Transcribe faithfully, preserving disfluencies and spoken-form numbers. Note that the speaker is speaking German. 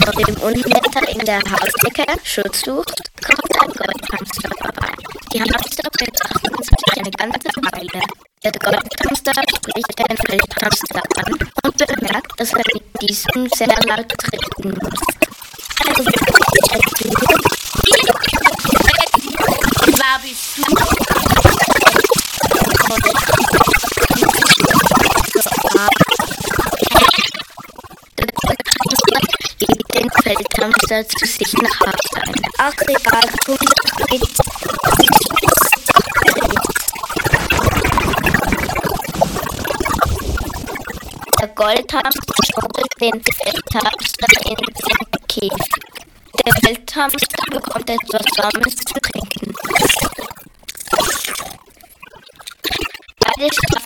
Vor dem Unwetter in der Hausecke Schutz sucht, kommt ein Goldhamster vorbei. Die Hamster betrachten sich eine ganze Weile. Der Goldhamster spricht den Feldhamster an und bemerkt, dass er mit diesem sehr laut treten muss. Also, wer bist du? Den Feldhamster zu sich nach Hause ein. Ach, egal, du geht's. Der Goldhamster schmuggelt den Feldhamster in den Käfig. Der Feldhamster bekommt etwas Warmes zu trinken. Beide